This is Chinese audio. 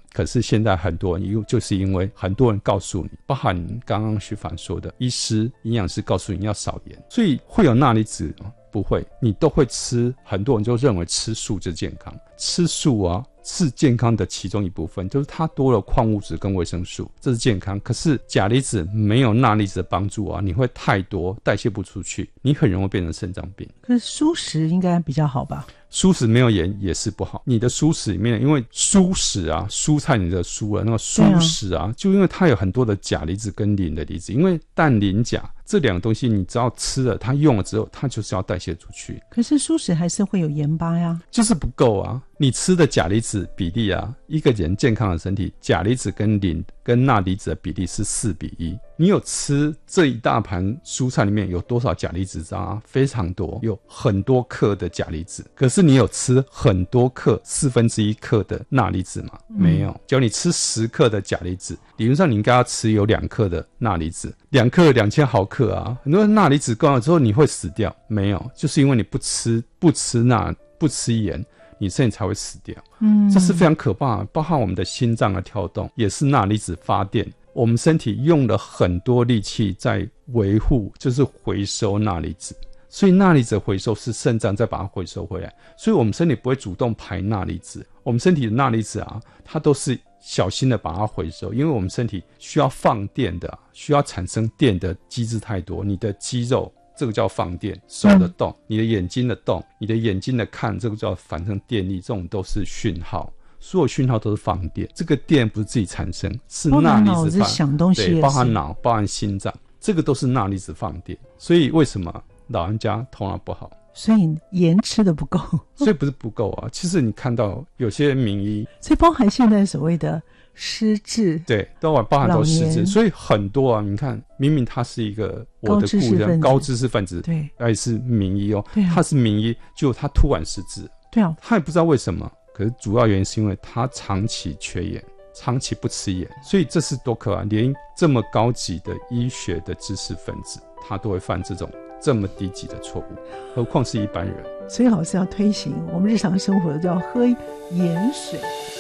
可是现在很多人就是因为很多人告诉你，包含刚刚徐凡说的，医师、营养师告诉你要少盐，所以会有钠离子吗？不会，你都会吃。很多人就认为吃素就健康，吃素啊是健康的其中一部分，就是它多了矿物质跟维生素，这是健康。可是钾离子没有钠离子的帮助啊，你会太多代谢不出去，你很容易变成肾脏病。 可是蔬食应该比较好吧？ 蔬食没有盐也是不好。你的蔬食里面，因为蔬食啊，蔬菜你的蔬啊，那个蔬食啊，就因为它有很多的钾离子跟磷的离子，因为氮磷钾这两个东西，你只要吃了，它用了之后，它就是要代谢出去。 可是蔬食还是会有盐巴呀， 就是不够啊。你吃的钾离子比例啊，一个人健康的身体，钾离子跟磷跟钠离子的比例是4:1。你有吃这一大盘蔬菜里面有多少钾离子啊？非常多，有很多克的钾离子。可是你有吃很多克1/4克的钠离子吗？没有。只要你吃10克的钾离子，理论上你应该要吃有2克的钠离子，2克2000毫克啊。很多钠离子高了之后你会死掉，没有，就是因为你不吃钠，不吃盐，你身体才会死掉。这是非常可怕的。包含我们的心脏的跳动也是钠离子发电，我们身体用了很多力气在维护，就是回收钠离子。所以钠离子的回收是肾脏再把它回收回来，所以我们身体不会主动排钠离子，我们身体的钠离子啊，它都是小心的把它回收，因为我们身体需要放电的，需要产生电的机制太多。你的肌肉这个叫放电，手的动，你的眼睛的动，你的眼睛的看，这个叫产生电力，这种都是讯号。所有讯号都是放电，这个电不是自己产生，是钠离子想东西， 对，包含脑，包含心脏，这个都是钠离子放电。所以为什么老人家头脑不好？ 所以盐吃的不够。 所以不是不够啊，其实你看到有些名医， 所以包含现在所谓的失智， 对，都包含都失智。所以很多啊，你看明明他是一个我的故人，高知识分子， 对， 也是名医哦， 对啊， 他是名医，就他突然失智， 对啊， 他也不知道为什么，可是主要原因是因为他长期缺盐，长期不吃盐，所以这是多可怕，连这么高级的医学的知识分子，他都会犯这种这么低级的错误，何况是一般人。 所以老师要推行我们日常生活叫喝盐水。